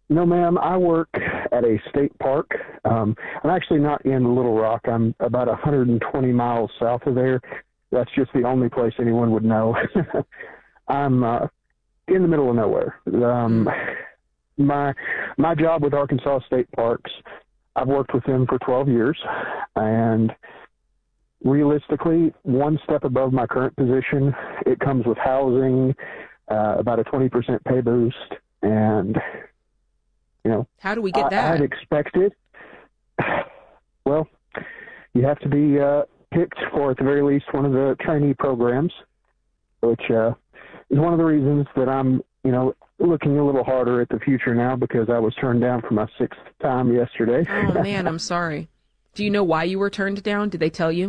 No, ma'am. I work at a state park. I'm actually not in Little Rock. I'm about 120 miles south of there. That's just the only place anyone would know. I'm in the middle of nowhere. My job with Arkansas State Parks, I've worked with them for 12 years, and realistically, one step above my current position, it comes with housing, about a 20% pay boost, and how do we get that? I'd expected. Well, you have to be picked for, at the very least, one of the trainee programs, which is one of the reasons that I'm, looking a little harder at the future now, because I was turned down for my 6th time yesterday. Oh, man, I'm sorry. Do you know why you were turned down? Did they tell you?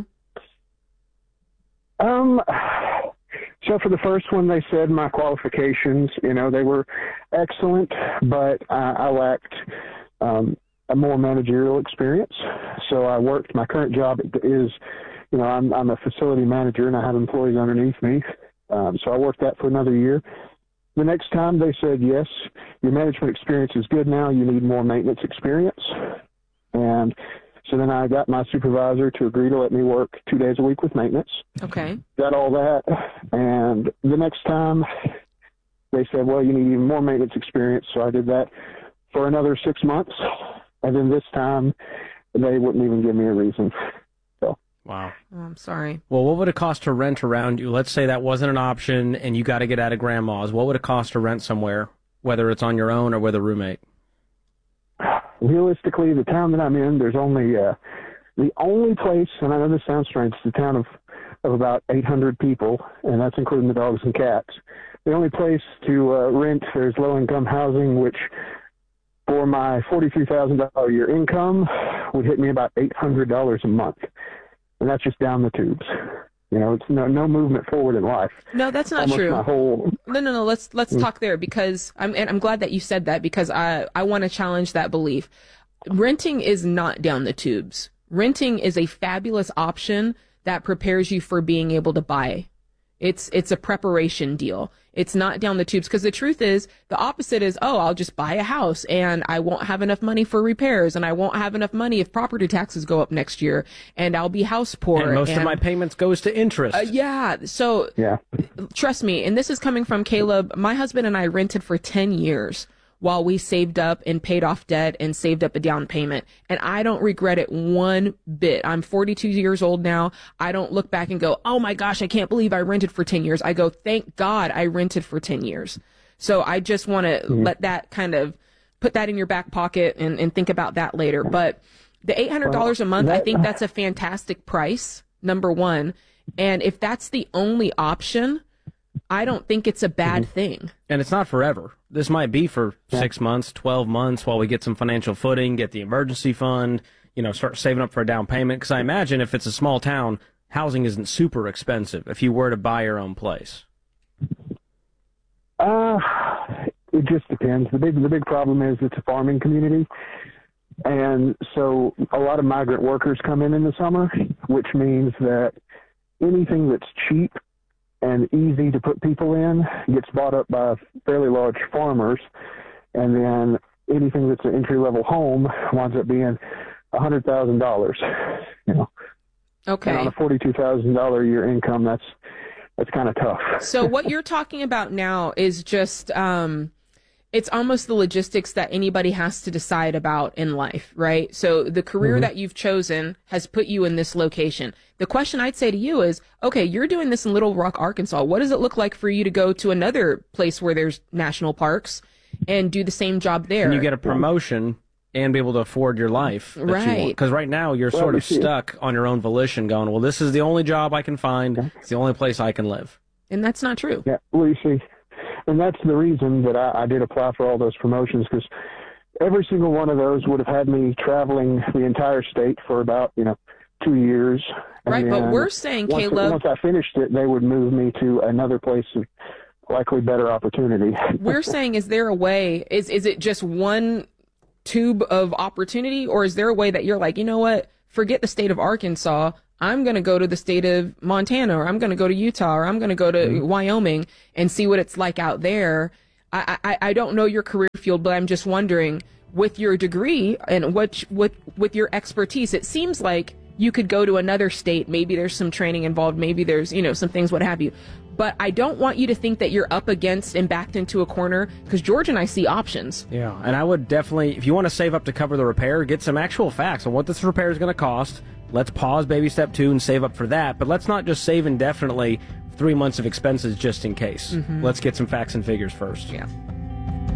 So for the first one, they said my qualifications, they were excellent, but I lacked a more managerial experience. So I worked, my current job is, I'm a facility manager and I have employees underneath me. So I worked that for another year. The next time they said, yes, your management experience is good now, you need more maintenance experience. And so then I got my supervisor to agree to let me work 2 days a week with maintenance. Okay. Got all that. And the next time they said, well, you need even more maintenance experience. So I did that for another 6 months. And then this time they wouldn't even give me a reason. So. Wow. Oh, I'm sorry. Well, what would it cost to rent around you? Let's say that wasn't an option and you got to get out of grandma's. What would it cost to rent somewhere, whether it's on your own or with a roommate? Realistically, the town that I'm in, there's only the only place, and I know this sounds strange, it's a town of about 800 people, and that's including the dogs and cats. The only place to rent, there's low-income housing, which for my $43,000 a year income would hit me about $800 a month, and that's just down the tubes. It's no movement forward in life. No, that's not Almost true. My whole... No. Let's talk there, because I'm glad that you said that, because I want to challenge that belief. Renting is not down the tubes. Renting is a fabulous option that prepares you for being able to buy. It's a preparation deal. It's not down the tubes, because the truth is, the opposite is, I'll just buy a house and I won't have enough money for repairs, and I won't have enough money if property taxes go up next year, and I'll be house poor. And most of my payments goes to interest. So trust me, and this is coming from Caleb. My husband and I rented for 10 years while we saved up and paid off debt and saved up a down payment. And I don't regret it one bit. I'm 42 years old now. I don't look back and go, oh my gosh, I can't believe I rented for 10 years. I go, thank God I rented for 10 years. So I just want to let that kind of put that in your back pocket and think about that later. But the $800 a month, I think that's a fantastic price, number one. And if that's the only option, I don't think it's a bad thing. And it's not forever. This might be for 6 months, 12 months, while we get some financial footing, get the emergency fund, start saving up for a down payment. Because I imagine if it's a small town, housing isn't super expensive if you were to buy your own place. It just depends. The big problem is it's a farming community. And so a lot of migrant workers come in the summer, which means that anything that's cheap and easy to put people in gets bought up by fairly large farmers, and then anything that's an entry-level home winds up being $100,000. Okay. And on a $42,000 a year income, that's kind of tough. So what you're talking about now is just it's almost the logistics that anybody has to decide about in life, right? So the career that you've chosen has put you in this location. The question I'd say to you is, okay, you're doing this in Little Rock, Arkansas. What does it look like for you to go to another place where there's national parks and do the same job there? And you get a promotion and be able to afford your life that you want. Because right now you're sort of stuck on your own volition going, well, this is the only job I can find. It's the only place I can live. And that's not true. Yeah, well, you see, and that's the reason that I did apply for all those promotions, because every single one of those would have had me traveling the entire state for about, 2 years. Right, but we're saying, Caleb... Once I finished it, they would move me to another place of likely better opportunity. We're saying, is there a way, is it just one tube of opportunity, or is there a way that you're like, you know what, forget the state of Arkansas, I'm going to go to the state of Montana, or I'm going to go to Utah, or I'm going to go to Wyoming and see what it's like out there. I don't know your career field, but I'm just wondering, with your degree and with your expertise, it seems like you could go to another state. Maybe there's some training involved. Maybe there's, some things, what have you. But I don't want you to think that you're up against and backed into a corner, because George and I see options. Yeah, and I would definitely, if you want to save up to cover the repair, get some actual facts on what this repair is going to cost. Let's pause baby step 2 and save up for that. But let's not just save indefinitely 3 months of expenses just in case. Let's get some facts and figures first. Yeah.